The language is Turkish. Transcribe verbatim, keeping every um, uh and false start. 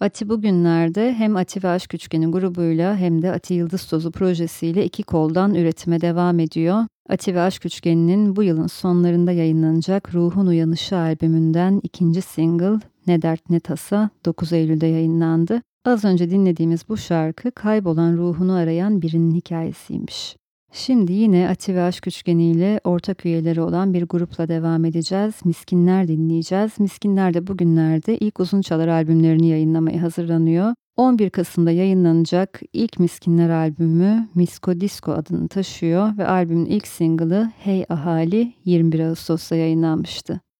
Ati bugünlerde hem Ati ve Aşk Üçgeni grubuyla hem de Ati Yıldız Tozu projesiyle iki koldan üretime devam ediyor. Ati ve Aşk Üçgeni'nin bu yılın sonlarında yayınlanacak Ruhun Uyanışı albümünden ikinci single Ne Dert Ne Tasa dokuz Eylül'de yayınlandı. Az önce dinlediğimiz bu şarkı kaybolan ruhunu arayan birinin hikayesiymiş. Şimdi yine Ati ve Aşk Üçgeni ile ortak üyeleri olan bir grupla devam edeceğiz. Miskinler dinleyeceğiz. Miskinler de bugünlerde ilk uzun çalar albümlerini yayınlamaya hazırlanıyor. on bir Kasım'da yayınlanacak ilk Miskinler albümü Misko Disco adını taşıyor ve albümün ilk single'ı Hey Ahali yirmi bir Ağustos'ta yayınlanmıştı.